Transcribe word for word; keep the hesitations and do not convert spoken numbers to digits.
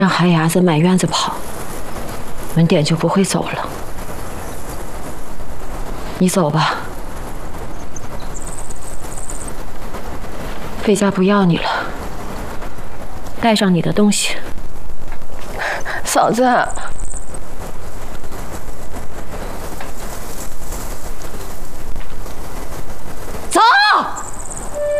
让海伢子满院子跑，文典就不会走了。你走吧，费家不要你了，带上你的东西。 嫂子。